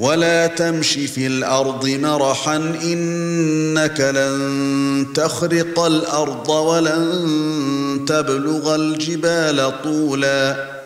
ولا تمش في الأرض مرحا إنك لن تخرق الأرض ولن تبلغ الجبال طولا